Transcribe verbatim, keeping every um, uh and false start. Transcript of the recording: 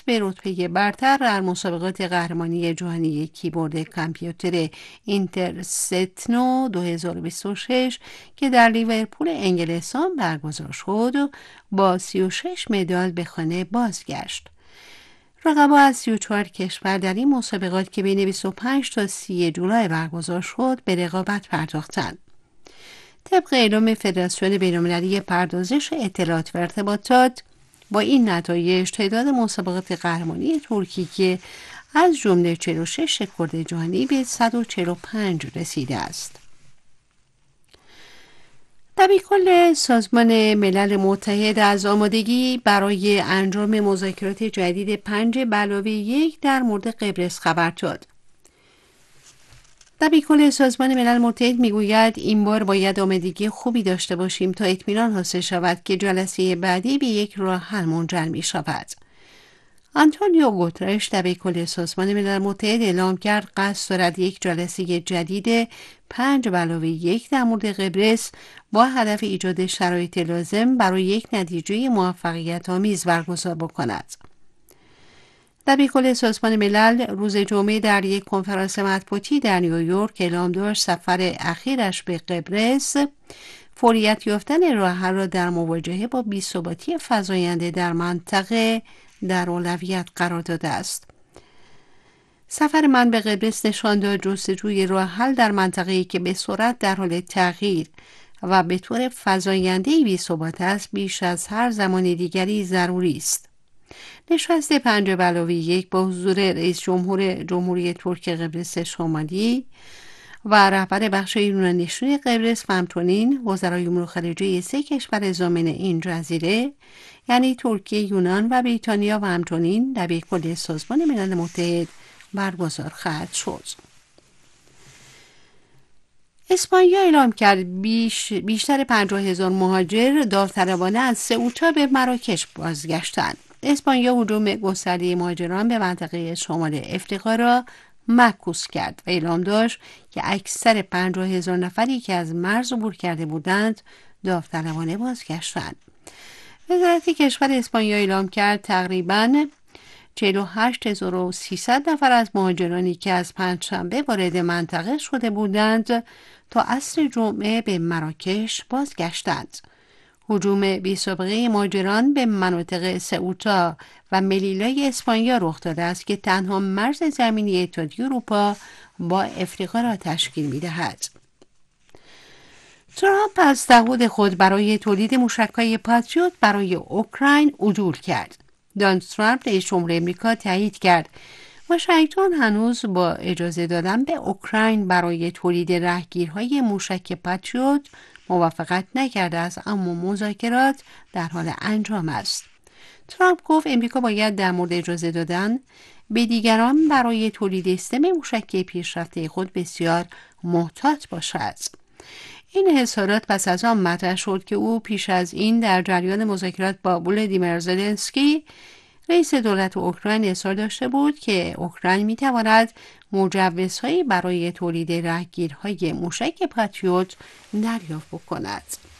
به رتبه برتر در مسابقات قهرمانی جهانی کیبورد کامپیوتر اینترستنو دو هزار و بیست و شش که در لیورپول انگلستان برگزار شد با سی و شش مدال به خانه بازگشت. رقبا از سی و چهار کشور در این مسابقات که بین بیست و پنج تا سی جولای برگزار شد به رقابت پرداختند. طبق اعلام فدراسیون بین‌المللی پردازش اطلاعات و ارتباطات، با این نتایج تعداد مسابقات قهرمانی ترکی که از جمله چهل و شش رکورد جهانی به صد و چهل و پنج رسیده است. دبیرکل سازمان ملل متحد از آمادگی برای انجام مذاکرات جدید پنج به علاوه یک در مورد قبرس خبر داد. دبیرکل سازمان ملل متحد میگوید این بار باید آمادگی خوبی داشته باشیم تا اطمینان حاصل شود که جلسه بعدی به یک راه حل منجر می شود. آنتونیو گوترش دبیرکل سازمان ملل متحد اعلام کرد قصد دارد یک جلسه جدید پنج به علاوه یک در مورد قبرس با هدف ایجاد شرایط لازم برای یک نتیجه موفقیت آمیز برگزار بکند. دبیرکل سازمان ملل روز جمعه در یک کنفرانس مطبوعاتی در نیویورک اعلام داشت سفر اخیرش به قبرس فوریت یافتن راه حل را در مواجهه با بی‌ثباتی فزاینده در منطقه در اولویت قرار داده است. سفر من به قبرس نشان داد جستجوی راه حل در منطقه‌ای که به سرعت در حال تغییر و به طور فزاینده‌ای بی‌ثبات است بیش از هر زمان دیگری ضروری است. نشست پنج به علاوه یک با حضور رئیس جمهور جمهوری ترک قبرس شمالی و رهبر بخش یونان نشین قبرس ممتونین، وزرای امور خارجه سه کشور ضامن این جزیره یعنی ترکیه، یونان و بریتانیا و همچنین دبیرکل سازمان ملل متحد برگزار خواهد شد. اسپانیا اعلام کرد بیش بیشتر پنجاه هزار مهاجر داوطلبانه از سئوتا به مراکش بازگشتند. اسپانیا هجوم گسترده مهاجران به منطقه شمال افریقا را معکوس کرد و اعلام داشت که اکثر پنجاه هزار نفری که از مرز عبور کرده بودند داوطلبانه بازگشتند. وزارت کشور اسپانیا اعلام کرد تقریباً چهل و هشت هزار و سیصد نفر از مهاجرانی که از پنجشنبه وارد منطقه شده بودند تا عصر جمعه به مراکش بازگشتند. هجوم بی‌سابقه مهاجران به مناطق سئوتا و ملیلا اسپانیا رخ داده است که تنها مرز زمینی اتحادیه اروپا با افریقا را تشکیل می‌دهد. ترامپ از تعهد خود برای تولید موشک‌های پاتریوت برای اوکراین عدول کرد. دونالد ترامپ رئیس جمهور آمریکا تایید کرد واشنگتن هنوز با اجازه دادن به اوکراین برای تولید راهگیرهای موشک پاتریوت موافقت نکرده است، اما مذاکرات در حال انجام است. ترامپ گفت امریکا باید در مورد اجازه دادن به دیگران برای تولید سیستم موشکی پیشرفته خود بسیار محتاط باشد. این اظهارات پس از آن مطرح شد که او پیش از این در جریان مذاکرات با ولادیمیر زلنسکی رئیس دولت اوکراین اصرار داشته بود که اوکراین می‌تواند مجوزهایی برای تولید راهگیرهای موشک پاتریوت دریافت کند.